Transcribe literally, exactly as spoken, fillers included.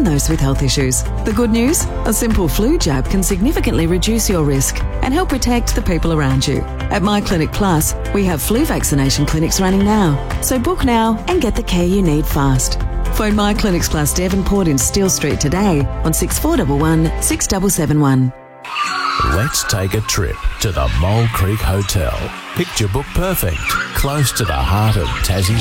and those with health issues. The good news? A simple flu jab can significantly reduce your risk and help protect the people around you. At My Clinic Plus, we have flu vaccination clinics running now. So book now and get the care you need fast. Phone My Clinics Plus Devonport in Steele Street today on six four one one, six seven seven one. Let's take a trip to the Mole Creek Hotel. Picture book perfect, close to the heart of Tassie's